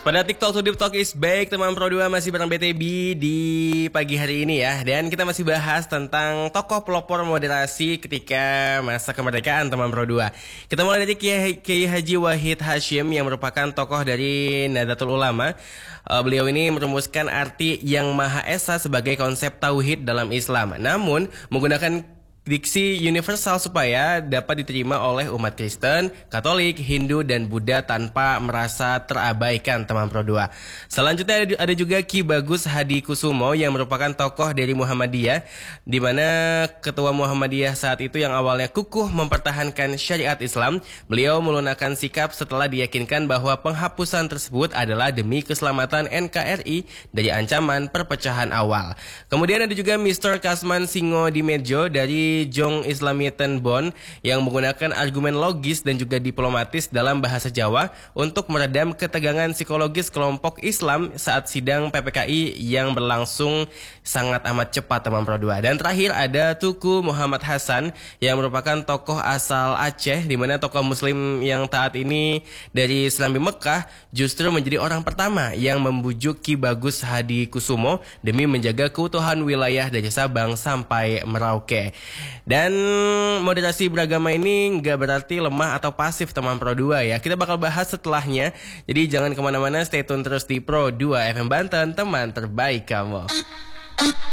Pada TikTok to Deep Talk is back, teman Pro 2 masih bareng BTB di pagi hari ini ya. Dan kita masih bahas tentang tokoh pelopor moderasi ketika masa kemerdekaan teman Pro 2. Kita mulai dari Kiai Haji Wahid Hasyim yang merupakan tokoh dari Nahdlatul Ulama. Beliau ini merumuskan arti yang Maha Esa sebagai konsep tauhid dalam Islam. Namun menggunakan diksi universal supaya dapat diterima oleh umat Kristen, Katolik, Hindu, dan Buddha tanpa merasa terabaikan teman Pro 2. Selanjutnya ada juga Ki Bagus Hadi Kusumo yang merupakan tokoh dari Muhammadiyah, di mana ketua Muhammadiyah saat itu yang awalnya kukuh mempertahankan syariat Islam, beliau melunakkan sikap setelah diyakinkan bahwa penghapusan tersebut adalah demi keselamatan NKRI dari ancaman perpecahan awal. Kemudian ada juga Mr. Kasman Singo Dimedjo dari Jong Islamiyeten Bon yang menggunakan argumen logis dan juga diplomatis dalam bahasa Jawa untuk meredam ketegangan psikologis kelompok Islam saat sidang PPKI yang berlangsung sangat amat cepat teman Pro 2. Dan terakhir ada Tuku Muhammad Hasan yang merupakan tokoh asal Aceh, di mana tokoh muslim yang taat ini dari Serambi Mekah justru menjadi orang pertama yang membujuk Ki Bagus Hadi Kusumo demi menjaga keutuhan wilayah dari Sabang sampai Merauke. Dan moderasi beragama ini nggak berarti lemah atau pasif teman Pro 2 ya. Kita bakal bahas setelahnya. Jadi jangan kemana-mana, stay tune terus di Pro 2 FM Banten, teman terbaik kamu.